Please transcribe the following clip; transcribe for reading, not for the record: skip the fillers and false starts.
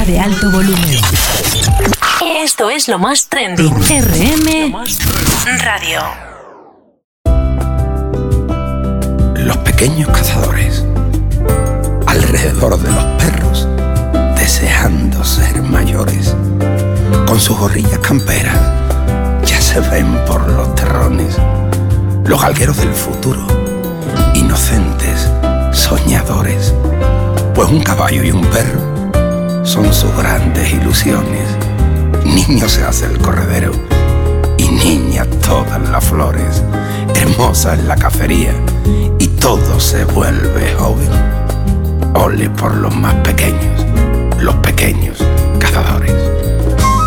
música de alto volumen. Esto es lo más trending. RM Radio. Los pequeños cazadores, alrededor de los perros, deseando ser mayores, con sus gorrillas camperas, ya se ven por los terrones. Los galgueros del futuro, inocentes, soñadores, pues un caballo y un perro son sus grandes ilusiones. Niño se hace el corredero y niña todas las flores, hermosa es la cacería y todo se vuelve joven. Ole por los más pequeños, los pequeños cazadores.